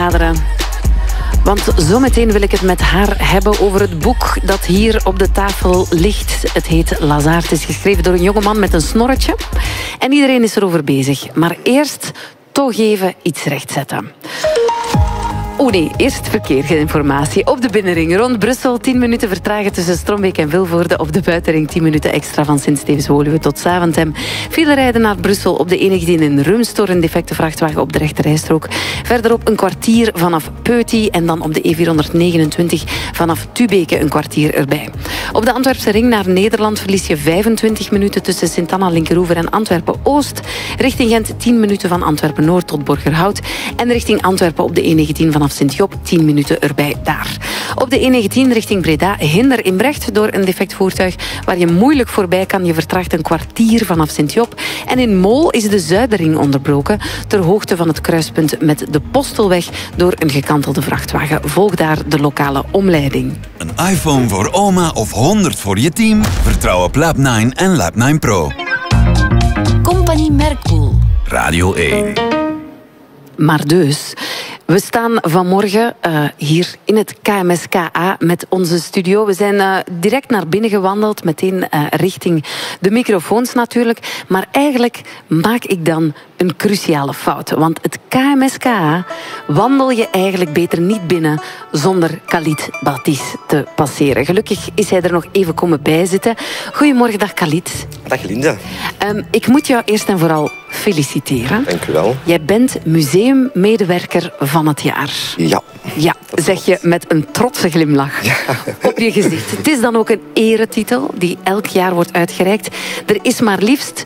bladeren. Want zometeen wil ik het met haar hebben over het boek dat hier op de tafel ligt. Het heet Lazare. Het is geschreven door een jongeman met een snorretje. En iedereen is erover bezig. Maar eerst toch even iets rechtzetten. Oh nee, eerst verkeersinformatie. Op de binnenring rond Brussel 10 minuten vertragen tussen Strombeek en Vilvoorde. Op de buitenring 10 minuten extra van Sint-Stevens-Woluwe tot Zaventem. File rijden naar Brussel op de E19 in Rums door een defecte vrachtwagen op de rechterrijstrook. Verderop een kwartier vanaf Peuty en dan op de E429 vanaf Tubeke een kwartier erbij. Op de Antwerpse ring naar Nederland verlies je 25 minuten tussen Sint-Anna, Linkeroever en Antwerpen-Oost. Richting Gent 10 minuten van Antwerpen-Noord tot Borgerhout. En richting Antwerpen op de E19 vanaf Sint-Job 10 minuten erbij daar. Op de E19 richting Breda hinder in Brecht door een defect voertuig waar je moeilijk voorbij kan. Je vertraagt een kwartier vanaf Sint-Job. En in Mol is de Zuiderring onderbroken ter hoogte van het kruispunt met de Postelweg door een gekantelde vrachtwagen. Volg daar de lokale omleiding. Een iPhone voor oma of 100 voor je team? Vertrouw op Lab 9 en Lab 9 Pro. Compagnie Mercool. Radio 1. Maar dus, we staan vanmorgen hier in het KMSKA met onze studio. We zijn direct naar binnen gewandeld, meteen richting de microfoons natuurlijk. Maar eigenlijk maak ik dan een cruciale fout. Want het KMSKA wandel je eigenlijk beter niet binnen zonder Khalid Baptiste te passeren. Gelukkig is hij er nog even komen bijzitten. Goedemorgen, dag Khalid. Dag Linda. Ik moet jou eerst en vooral feliciteren. Dank u wel. Jij bent museummedewerker van het jaar. Ja. Ja, zeg je met een trotse glimlach op je gezicht. Het is dan ook een eretitel die elk jaar wordt uitgereikt. Er is maar liefst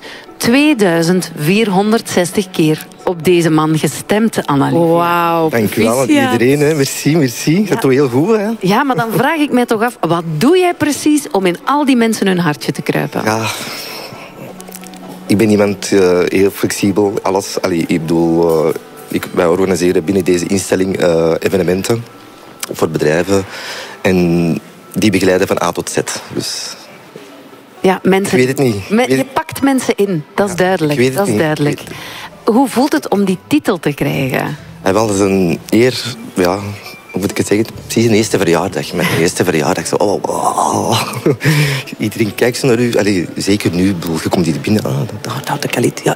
2460 keer op deze man gestemd, Annelies. Wauw, Dank u wel aan iedereen. Hè. Merci. Dat doet heel goed. Hè. Ja, maar dan vraag ik mij toch af, wat doe jij precies om in al die mensen hun hartje te kruipen? Ja, ik ben iemand heel flexibel. Alles, ik bedoel, wij organiseren binnen deze instelling evenementen voor bedrijven. En die begeleiden van A tot Z. Dus ja, mensen, ik weet het niet. Je pakt mensen in, dat is duidelijk. Ik weet het dat is niet. duidelijk. Hoe voelt het om die titel te krijgen? Wel, dat is een eer, ja, hoe moet ik het zeggen? Precies een eerste verjaardag. Mijn eerste verjaardag. Zo, Iedereen kijkt zo naar u. Allee, zeker nu, je komt hier binnen. Daar, de Khalid. Ja,